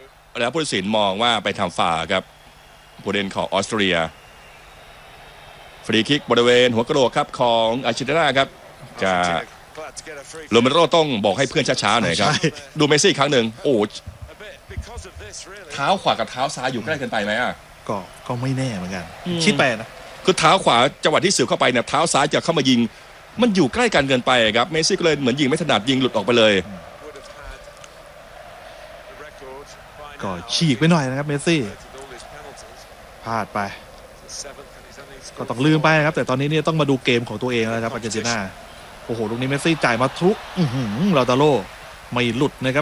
แล้วผู้ตัดสินมองว่าไปทำฟาวล์ครับผู้เล่นของออสเตรเลียฟรีคิกบริเวณหัวกระโหลกครับของอาร์เจนตินาครับจะโรเมโรต้องบอกให้เพื่อนช้าๆหน่อยครับดูเมสซี่ครั้งหนึ่งโอ้เท้าขวากับเท้าซ้ายอยู่ใกล้เกินไปไหมอ่ะก็ไม่แน่เหมือนกันคิดไปนะคือเท้าขวาจังหวะที่สืบเข้าไปเนี่ยเท้าซ้ายจะเข้ามายิงมันอยู่ใกล้กันเกินไปครับเมสซี่ก็เลยเหมือนยิงไม่ถนัดยิงหลุดออกไปเลยก็ฉีกไปหน่อยนะครับเมสซี่พลาดไปก็ต้องลืมไปนะครับแต่ตอนนี้เนี่ยต้องมาดูเกมของตัวเองแล้วครับอาร์เจนตินาโอ้โหลูกนี้เมสซี่จ่ายมาทุกลาตาโลไม่หลุดนะครับ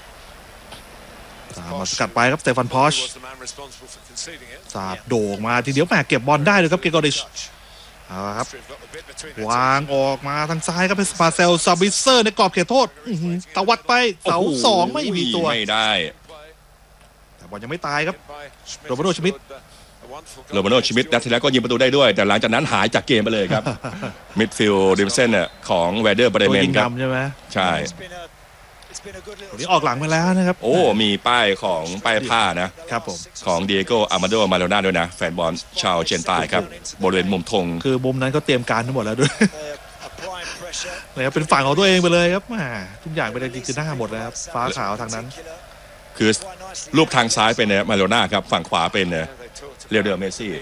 มาสกัดไปครับสเตฟานพอชสาบโด่งมาทีเดียวแหมเก็บบอลได้เลยครับเกโกริชเอาครับวางออกมาทางซ้ายครับเป็นสปาเซลซาบิเซอร์ในกรอบเขตโทษตวัดไปเสาสองไม่มีตัวไม่ได้แต่บอลยังไม่ตายครับโรเบโรชมิดนัดที่แล้วก็ยิงประตูได้ด้วยแต่หลังจากนั้นหายจากเกมไปเลยครับมิดฟิลด์ริมเส้นเนี่ยของเวเดอร์เบรเมนครับใช่ไหมใช่นี่ออกหลังมาแล้วนะครับโอ้มีป้ายของป้ายผ้านะครับผมของเดียโกอามาโดมาโลนาด้วยนะแฟนบอลชาวเชียงใต้ครับบริเวณมุมธงคือมุมนั้นก็เตรียมการทั้งหมดแล้วด้วยนะครับเป็นฝั่งของตัวเองไปเลยครับทุกอย่างเป็นอะไรคือหน้าหมดแล้วครับฟ้าขาวทางนั้นคือรูปทางซ้ายเป็นเนี่ยมาโลนาครับฝั่งขวาเป็นเนี่ยเรียวเดอร์เมสซี่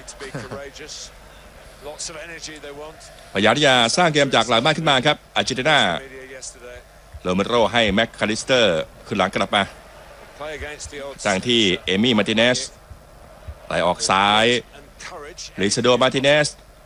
พยายามที่จะสร้างเกมจากหลังบ้านขึ้นมาครับอาร์เจนตินาโรเมโรให้แม็กคาลิสเตอร์ขึ้นหลังกลับมาตั้งที่เอมี่มาร์ติเนสไหลออกซ้ายลิซาโดมาร์ติเนส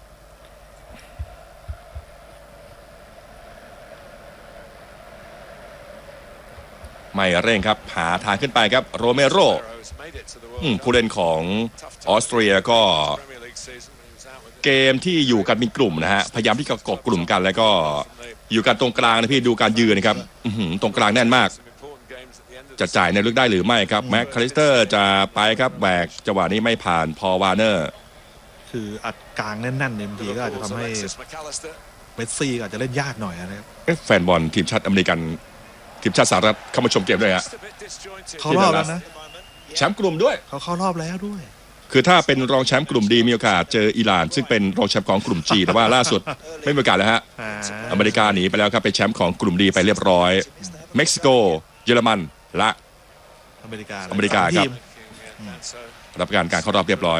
ไม่เร่งครับหาทางขึ้นไปครับโรเมโรผู้เล่นของออสเตรียก็เกมที่อยู่กันเป็นกลุ่มนะฮะพยายามที่จะเกาะกลุ่มกันแล้วก็อยู่กันตรงกลางนะพี่ดูการยืนนะครับตรงกลางแน่นมากจะจ่ายในลึกได้หรือไม่ครับแม็กคาลิสเตอร์จะไปครับแบกจังหวะนี้ไม่ผ่านพอวาร์เนอร์คืออัดกลางแน่นๆเนี่ยบางทีก็อาจจะทำให้เมสซี่อาจจะเล่นยากหน่อยนะครับแฟนบอลทีมชาติอเมริกันทีมชาติสหรัฐเข้ามาชมเกมด้วยฮะเขารอบแล้วนะแชมป์กลุ่มด้วยเขาเข้ารอบแล้วด้วยคือถ้าเป็นรองแชมป์กลุ่มดีมีโอกาสเจออิหร่านซึ่งเป็นรองแชมป์ของกลุ่มจีแต่ว่าล่าสุดไม่มีโอกาสแล้วฮะอเมริกาหนีไปแล้วครับเป็นแชมป์ของกลุ่มดีไปเรียบร้อยเม็กซิโกเยอรมันและอเมริกาครับรับการเข้ารอบเรียบร้อย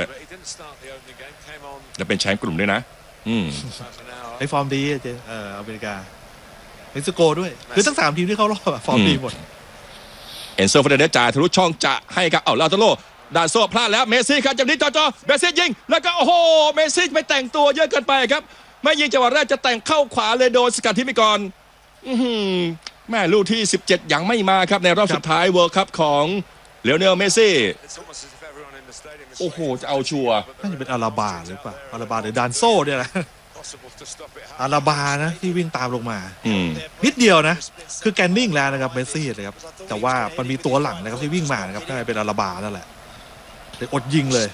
และเป็นแชมป์กลุ่มด้วยนะไอ้ฟอร์มดีอเมริกาเม็กซิโกด้วยคือทั้ง3ทีมที่เข้ารอบฟอร์มดีหมดเอนโซฟาเดเนสจ่ายทะลุช่องจะให้กับลาโตโลดานโซพลาดแล้วเมสซี่ครับจากนี้จ่อเมสซี่ยิงแล้วก็โอ้โหเมสซี่ไปแต่งตัวเยอะเกินไปครับไม่ยิงจังหวะแรกจะแต่งเข้าขวาเลยโดนสกัดทิ้งไปก่อนแม่ลูกที่17ยังไม่มาครับในรอบสุดท้ายเวิลด์คัพของเลโอเนลเมสซี่โอ้โหจะเอาชัวร์น่าจะเป็นอาราบาหรือเปล่าอาราบาหรือดานโซเนี่ยนะอาราบานะที่วิ่งตามลงมานิดเดียวนะคือแกนนิ่งแล้วนะครับเมสซี่เลยครับแต่ว่ามันมีตัวหลังนะครับที่วิ่งมานะครับน่าจะเป็นอาราบานั่นแหละเลยอดยิงเลย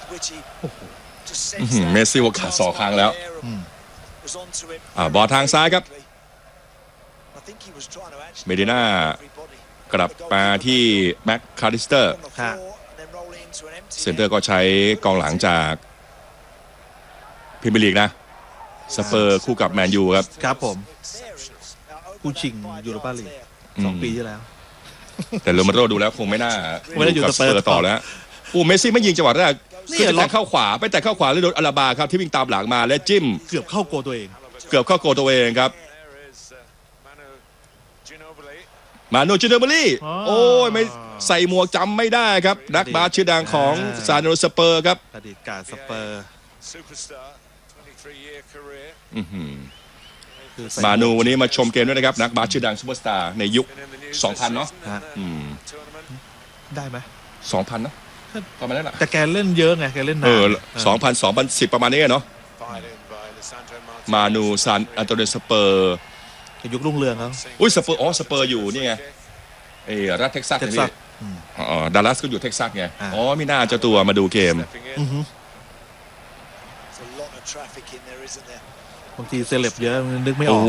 เมสซี่หัวขา2ครั้งแล้วบอลทางซ้ายครับเมดิน่ากลับมาที่แม็กคาลิสเตอร์เซนเตอร์ก็ใช้กองหลังจากพรีเมียร์ลีกนะสเปอร์คู่กับแมนยูครับผมคู่ชิงยูโรปาลีก2 ปีที่แล้วแต่โรเมโรดูแล้วคงไม่น่าอยู่กับสเปอร์ต่อแล้วเมสซี่ไม่ยิงจังหวะแรกคือแต่เข้าขวาไปแต่เข้าขวาแล้วโดนอาราบาครับที่วิ่งตามหลังมาและจิ้มเกือบเข้าโกตัวเองครับมาโนจิโนบุรีโอ้ยไม่ใส่หมวกจำไม่ได้ครับนักบาสชื่อดังของซานโดสเปอร์ครับอดีตกาสเปอร์มานูวันนี้มาชมเกมด้วยนะครับนักบาสชื่อดังซูเปอร์สตาร์ในยุค 2000 เนาะได้ไหม 2,000 เนาะประมาณนั้นแหละแต่แกเล่นเยอะไงแกเล่นนาน2010 ประมาณนี้เนาะมานูซานอันโตเนสเปอร์ยุครุ่งเรืองครับสเปอร์อยู่นี่ไงรัฐเท็กซัสนี่ดัลลัสก็อยู่เท็กซัสไงมีหน้าเจ้าตัวมาดูเกมบางทีเซเลบเยอะนึกไม่ออก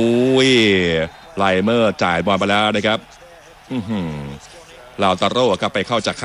ไลเมอร์จ่ายบอลไปแล้วนะครับลาวตาโร่ก็ไปเข้าจาก